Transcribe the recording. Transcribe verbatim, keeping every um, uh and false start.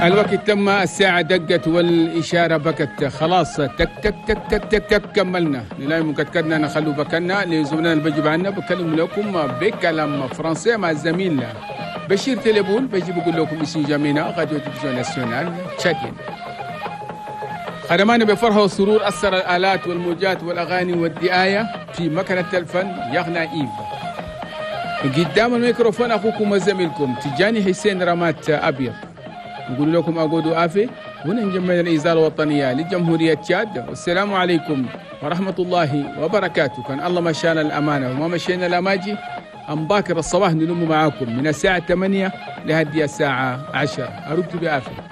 الوقت تم، الساعة دقت والإشارة بكت، خلاص تك تك تك تك تك, تك كملنا. نلاقي مكتكدنا نخلو بكنا لزملائنا اللي بجيب عنا. بكلم لكم بكلام فرنسي مع الزميل بشير تليبون، بجي بقول لكم اسم جامعنا راديو تلفزيون ناسيونال تشادين. خدمانا بفرحة وسرور أثر الآلات والموجات والأغاني والدعاية في مكنة الفن يغنى إيف. قدام الميكروفون أخوكم وزميلكم تجاني حسين رمات أبيض. نقول لكم أقودوا آفي وننجم الإزالة الوطنية لجمهورية تشاد. والسلام عليكم ورحمة الله وبركاته. كان الله مشانا الأمانة وما مشينا الأماجي. أم باكر الصباح نلم معاكم من الساعة ثمانية لهدي الساعة عشرة. أردت بآفي.